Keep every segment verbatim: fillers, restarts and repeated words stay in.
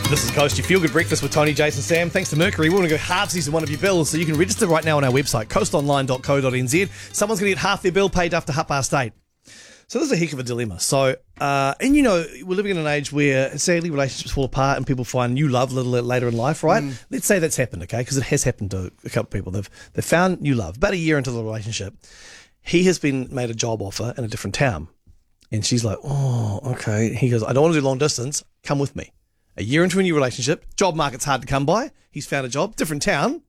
This is Coast, your feel-good breakfast with Tony, Jason, Sam. Thanks to Mercury, we're going to go halvesies in one of your bills, so you can register right now on our website, coast online dot co dot n z. Someone's going to get half their bill paid after half past eight. So this is a heck of a dilemma. So, uh, and you know, we're living in an age where sadly relationships fall apart and people find new love a little bit later in life, right? Mm. Let's say that's happened, okay? Because it has happened to a couple of people. They've, they've found new love. About a year into the relationship, he has been made a job offer in a different town. And she's like, oh, okay. He goes, I don't want to do long distance. Come with me. A year into a new relationship, job market's hard to come by. He's found a job, different town.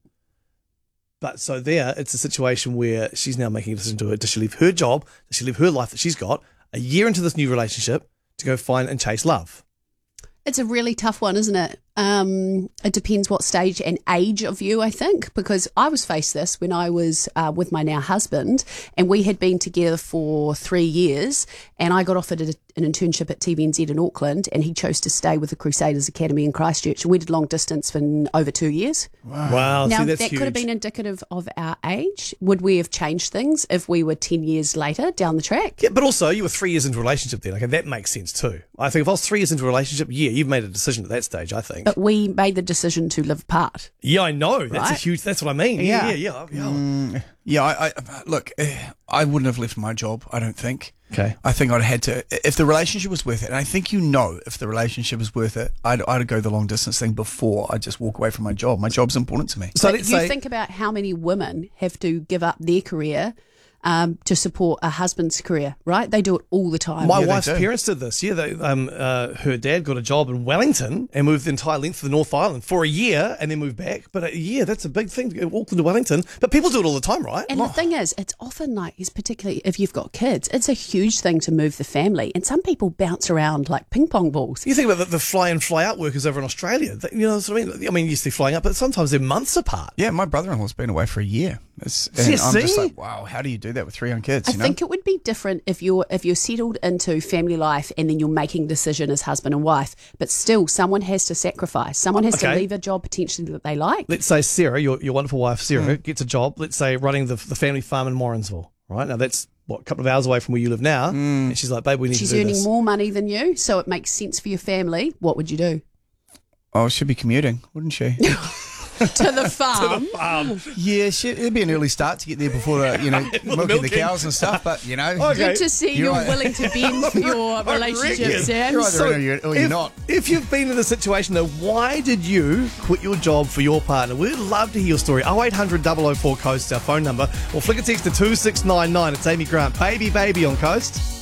But so there, it's a situation where she's now making a decision to her. Does she leave her job? Does she leave her life that she's got a year into this new relationship to go find and chase love? It's a really tough one, isn't it? Um, it depends what stage and age of you, I think, because I was faced this when I was uh, with my now husband, and we had been together for three years, and I got offered a, an internship at T V N Z in Auckland, and he chose to stay with the Crusaders Academy in Christchurch, and we did long distance for over two years. Wow. wow now, see, that's that huge. could have been indicative of our age. Would we have changed things if we were ten years later down the track? Yeah, but also, you were three years into a relationship then. Okay, that makes sense too. I think if I was three years into a relationship, yeah, you've made a decision at that stage, I think. But we made the decision to live apart. Yeah, I know. That's right? a huge, that's what I mean. Yeah, yeah, yeah. yeah. Mm, yeah, I, I look, I wouldn't have left my job, I don't think. Okay. I think I'd have had to, if the relationship was worth it, and I think you know if the relationship is worth it, I'd, I'd go the long distance thing before I just walk away from my job. My job's important to me. So but let's you say, think about how many women have to give up their career Um, to support a husband's career, right? They do it all the time. my Yeah, they wife's do. parents did this. Yeah, they, um, uh, her dad got a job in Wellington and moved the entire length of the North Island for a year and then moved back. But a year, that's a big thing, Auckland to Wellington. But people do it all the time, right? And Not- the thing is, it's often like, is particularly if you've got kids, it's a huge thing to move the family. And some people bounce around like ping pong balls. You think about the, the fly in, fly out workers over in Australia. They, you know what I mean? I mean, yes, they're flying up, but sometimes they're months apart. Yeah, my brother-in-law's been away for a year. It's, and See, I'm just see? like, wow, how do you do that with three young kids? I you know? think it would be different if you're if you're settled into family life and then you're making a decision as husband and wife, but still someone has to sacrifice. Someone has Okay. to leave a job potentially that they like. Let's say Sarah, your, your wonderful wife Sarah, gets a job, let's say running the, the family farm in Morrinsville, right? Now that's, what, a couple of hours away from where you live now. And she's like, babe, we need She's to do earning this. more money than you, so it makes sense for your family. What would you do? Oh, she'd be commuting, wouldn't she? To the farm. Um, Yeah, shit, it'd be an early start to get there before the, you know, milking the milking. cows and stuff. But you know, Okay. Good to see You're you're right. willing to bend for your I relationship, reckon. Sam. You're either So in or you're, or you're if, not. if you've been in a situation though, why did you quit your job for your partner? We'd love to hear your story. oh eight hundred, double oh four, COAST, our phone number. Or flick a text to two six nine nine. It's Amy Grant. Baby, baby on Coast.